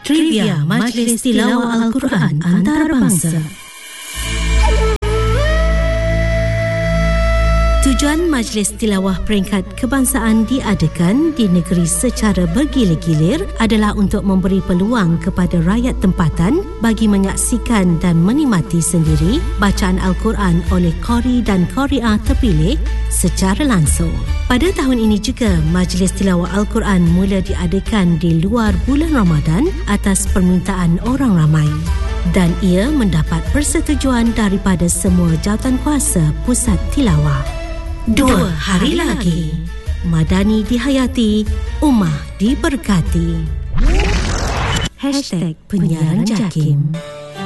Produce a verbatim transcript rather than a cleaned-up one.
Trivia Majlis Tilawah Al-Quran Antarabangsa. Tujuan Majlis Tilawah Peringkat Kebangsaan diadakan di negeri secara bergilir-gilir adalah untuk memberi peluang kepada rakyat tempatan bagi menyaksikan dan menikmati sendiri bacaan Al-Quran oleh qari dan qari'ah terpilih secara langsung. Pada tahun ini juga, Majlis Tilawah Al-Quran mula diadakan di luar bulan Ramadan atas permintaan orang ramai. Dan ia mendapat persetujuan daripada semua jawatankuasa Pusat Tilawah. Dua hari lagi, Madani dihayati, Ummah diberkati. Hashtag Penyiaran Jakim.